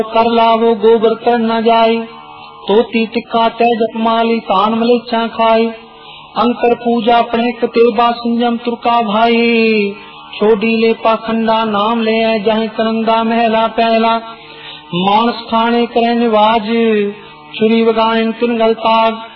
कर लावो गोबर कर न जाय, तोती टिक्का तय जपमाली तान मलेच्छा खाई। अंकर पूजा अपने कतेबा संयम तुरका भाई, छोड़ी ले पाखंडा नाम ले जहाँ करंदा महला पहला। मानस खाने करे निवाज, छुरी बगाने तिन गलताग,